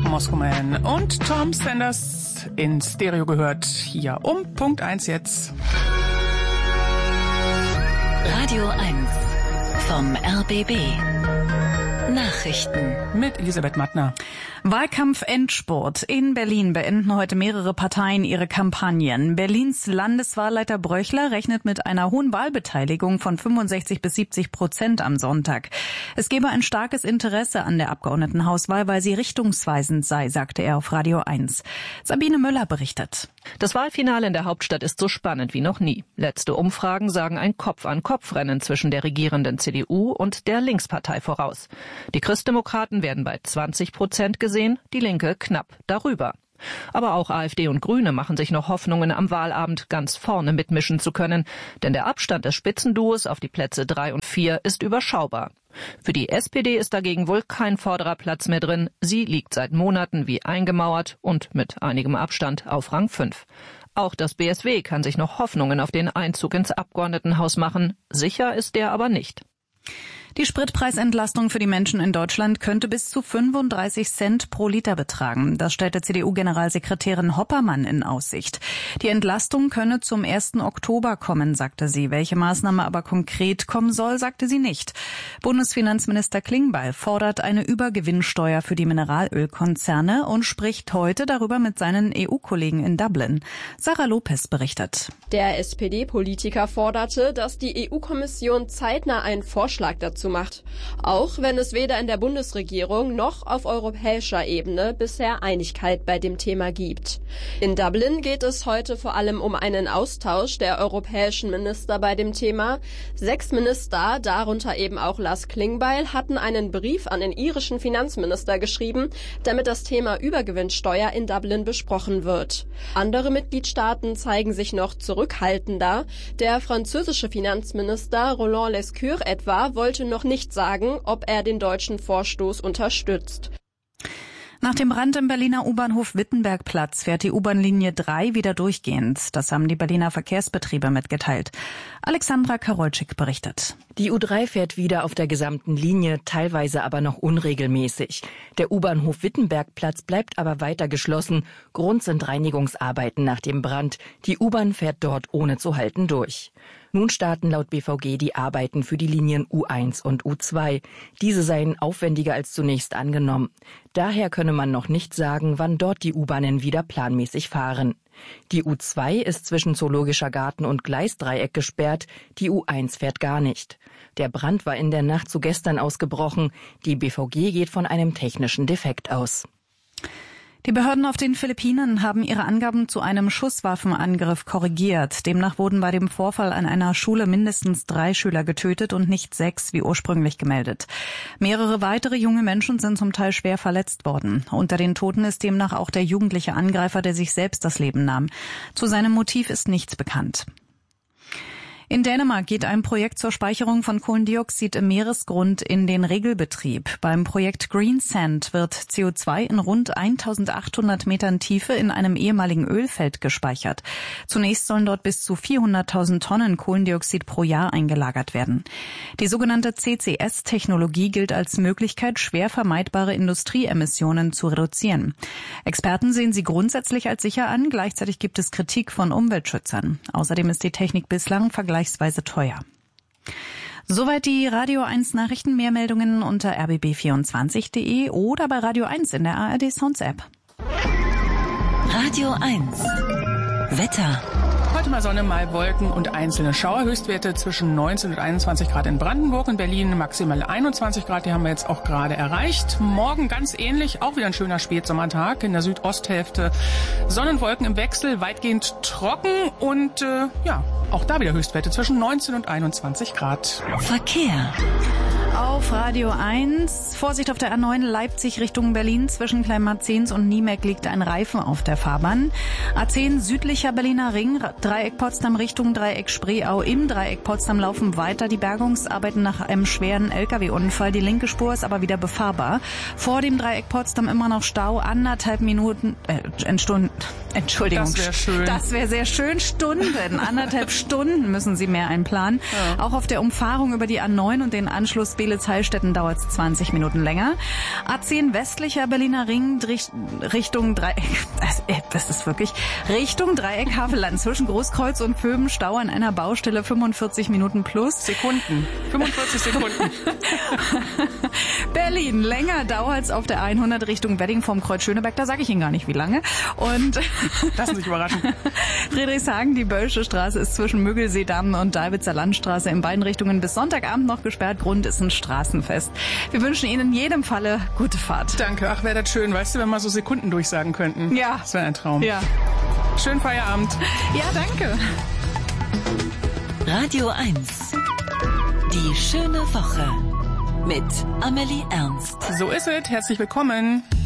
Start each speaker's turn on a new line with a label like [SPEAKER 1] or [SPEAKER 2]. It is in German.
[SPEAKER 1] Moscow Man und Tom Sanders in Stereo gehört. Hier um Punkt 1 jetzt.
[SPEAKER 2] Radio 1 vom RBB. Nachrichten
[SPEAKER 1] Mit Elisabeth Mattner.
[SPEAKER 3] Wahlkampf-Endspurt. In Berlin beenden heute mehrere Parteien ihre Kampagnen. Berlins Landeswahlleiter Bröchler rechnet mit einer hohen Wahlbeteiligung von 65-70% am Sonntag. Es gebe ein starkes Interesse an der Abgeordnetenhauswahl, weil sie richtungsweisend sei, sagte er auf Radio 1. Sabine Müller berichtet.
[SPEAKER 4] Das Wahlfinale in der Hauptstadt ist so spannend wie noch nie. Letzte Umfragen sagen ein Kopf-an-Kopf-Rennen zwischen der regierenden CDU und der Linkspartei voraus. Die Christdemokraten werden bei 20% gesehen, die Linke knapp darüber. Aber auch AfD und Grüne machen sich noch Hoffnungen, am Wahlabend ganz vorne mitmischen zu können. Denn der Abstand des Spitzenduos auf die Plätze 3 und 4 ist überschaubar. Für die SPD ist dagegen wohl kein vorderer Platz mehr drin. Sie liegt seit Monaten wie eingemauert und mit einigem Abstand auf Rang 5. Auch das BSW kann sich noch Hoffnungen auf den Einzug ins Abgeordnetenhaus machen. Sicher ist der aber nicht.
[SPEAKER 3] Die Spritpreisentlastung für die Menschen in Deutschland könnte bis zu 35 Cent pro Liter betragen. Das stellte CDU-Generalsekretärin Hoppermann in Aussicht. Die Entlastung könne zum 1. Oktober kommen, sagte sie. Welche Maßnahme aber konkret kommen soll, sagte sie nicht. Bundesfinanzminister Klingbeil fordert eine Übergewinnsteuer für die Mineralölkonzerne und spricht heute darüber mit seinen EU-Kollegen in Dublin. Sarah Lopez berichtet.
[SPEAKER 5] Der SPD-Politiker forderte, dass die EU-Kommission zeitnah einen Vorschlag dazu macht, auch wenn es weder in der Bundesregierung noch auf europäischer Ebene bisher Einigkeit bei dem Thema gibt. In Dublin geht es heute vor allem um einen Austausch der europäischen Minister bei dem Thema. 6 Minister, darunter eben auch Lars Klingbeil, hatten einen Brief an den irischen Finanzminister geschrieben, damit das Thema Übergewinnsteuer in Dublin besprochen wird. Andere Mitgliedstaaten zeigen sich noch zurückhaltender. Der französische Finanzminister Roland Lescure etwa wollte noch nicht sagen, ob er den deutschen Vorstoß unterstützt.
[SPEAKER 3] Nach dem Brand im Berliner U-Bahnhof Wittenbergplatz fährt die U-Bahn-Linie 3 wieder durchgehend. Das haben die Berliner Verkehrsbetriebe mitgeteilt. Alexandra Karolczyk berichtet.
[SPEAKER 6] Die U3 fährt wieder auf der gesamten Linie, teilweise aber noch unregelmäßig. Der U-Bahnhof Wittenbergplatz bleibt aber weiter geschlossen. Grund sind Reinigungsarbeiten nach dem Brand. Die U-Bahn fährt dort ohne zu halten durch. Nun starten laut BVG die Arbeiten für die Linien U1 und U2. Diese seien aufwendiger als zunächst angenommen. Daher könne man noch nicht sagen, wann dort die U-Bahnen wieder planmäßig fahren. Die U2 ist zwischen Zoologischer Garten und Gleisdreieck gesperrt, die U1 fährt gar nicht. Der Brand war in der Nacht zu gestern ausgebrochen. Die BVG geht von einem technischen Defekt aus.
[SPEAKER 3] Die Behörden auf den Philippinen haben ihre Angaben zu einem Schusswaffenangriff korrigiert. Demnach wurden bei dem Vorfall an einer Schule mindestens 3 Schüler getötet und nicht 6, wie ursprünglich gemeldet. Mehrere weitere junge Menschen sind zum Teil schwer verletzt worden. Unter den Toten ist demnach auch der jugendliche Angreifer, der sich selbst das Leben nahm. Zu seinem Motiv ist nichts bekannt. In Dänemark geht ein Projekt zur Speicherung von Kohlendioxid im Meeresgrund in den Regelbetrieb. Beim Projekt Green Sand wird CO2 in rund 1800 Metern Tiefe in einem ehemaligen Ölfeld gespeichert. Zunächst sollen dort bis zu 400.000 Tonnen Kohlendioxid pro Jahr eingelagert werden. Die sogenannte CCS-Technologie gilt als Möglichkeit, schwer vermeidbare Industrieemissionen zu reduzieren. Experten sehen sie grundsätzlich als sicher an. Gleichzeitig gibt es Kritik von Umweltschützern. Außerdem ist die Technik bislang vergleichsweise teuer. Soweit die Radio 1 Nachrichten. Mehr Meldungen unter rbb24.de oder bei Radio 1 in der ARD Sounds App.
[SPEAKER 2] Radio 1 Wetter.
[SPEAKER 1] Heute mal Sonne, mal Wolken und einzelne Schauer. Höchstwerte zwischen 19 und 21 Grad in Brandenburg. In Berlin maximal 21 Grad, die haben wir jetzt auch gerade erreicht. Morgen ganz ähnlich, auch wieder ein schöner Spätsommertag. In der Südosthälfte Sonnenwolken im Wechsel, weitgehend trocken und auch da wieder Höchstwerte zwischen 19 und 21 Grad.
[SPEAKER 2] Verkehr.
[SPEAKER 3] Auf Radio 1. Vorsicht auf der A9 Leipzig Richtung Berlin. Zwischen Kleinmarzens und Niemeck liegt ein Reifen auf der Fahrbahn. A10 südlicher Berliner Ring. Dreieck Potsdam Richtung Dreieck Spreeau. Im Dreieck Potsdam laufen weiter die Bergungsarbeiten nach einem schweren LKW-Unfall. Die linke Spur ist aber wieder befahrbar. Vor dem Dreieck Potsdam immer noch Stau. 1,5 Minuten, Entschuldigung.
[SPEAKER 1] Das wäre schön.
[SPEAKER 3] Das wäre sehr schön. Stunden. 1,5 Stunden müssen Sie mehr einplanen. Ja. Auch auf der Umfahrung über die A9 und den Anschluss Seelitz-Heilstätten dauert es 20 Minuten länger. A10 westlicher Berliner Ring Richtung Dreieck. Das ist wirklich Richtung Dreieck Havelland zwischen Großkreuz und Pöben Stau an einer Baustelle 45 Minuten plus.
[SPEAKER 1] Sekunden. 45 Sekunden.
[SPEAKER 3] Berlin, länger dauert's auf der 100 Richtung Wedding vom Kreuz Schöneberg. Da sage ich Ihnen gar nicht, wie lange. Und
[SPEAKER 1] lassen Sie sich überraschen.
[SPEAKER 3] Friedrichshagen, die Böllsche Straße ist zwischen Müggelseedamm und Dalwitzer Landstraße in beiden Richtungen bis Sonntagabend noch gesperrt. Grund ist ein Straßenfest. Wir wünschen Ihnen in jedem Falle gute Fahrt.
[SPEAKER 1] Danke. Ach, wäre das schön. Weißt du, wenn wir so Sekunden durchsagen könnten.
[SPEAKER 3] Ja.
[SPEAKER 1] Das wäre ein Traum.
[SPEAKER 3] Ja.
[SPEAKER 1] Schönen Feierabend.
[SPEAKER 3] Ja, danke.
[SPEAKER 2] Radio 1. Die schöne Woche mit Amelie Ernst.
[SPEAKER 1] So ist es. Herzlich willkommen.